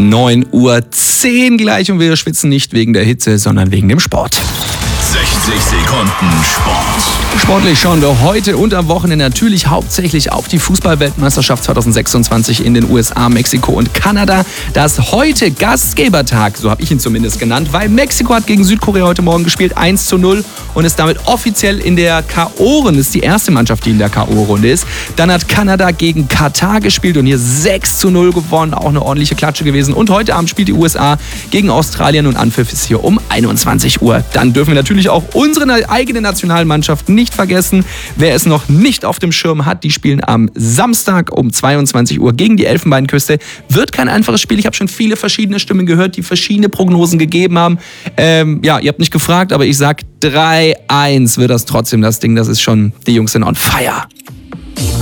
9:10 Uhr gleich und wir schwitzen nicht wegen der Hitze, sondern wegen dem Sport. 60 Sekunden Sport. Sportlich schauen wir heute und am Wochenende natürlich hauptsächlich auf die Fußball-Weltmeisterschaft 2026 in den USA, Mexiko und Kanada. Da ist heute Gastgebertag, so habe ich ihn zumindest genannt, weil Mexiko hat gegen Südkorea heute Morgen gespielt, 1:0 und ist damit offiziell in der K.O.-Runde. Ist die erste Mannschaft, die in der K.O.-Runde ist. Dann hat Kanada gegen Katar gespielt und hier 6:0 gewonnen, auch eine ordentliche Klatsche gewesen. Und heute Abend spielt die USA gegen Australien und Anpfiff ist hier um 21 Uhr. Dann dürfen wir natürlich auch unsere eigene Nationalmannschaft nicht vergessen. Wer es noch nicht auf dem Schirm hat, die spielen am Samstag um 22 Uhr gegen die Elfenbeinküste. Wird kein einfaches Spiel. Ich habe schon viele verschiedene Stimmen gehört, die verschiedene Prognosen gegeben haben. Ihr habt nicht gefragt, aber ich sag 3:1 wird das trotzdem das Ding. Das ist schon, die Jungs sind on fire.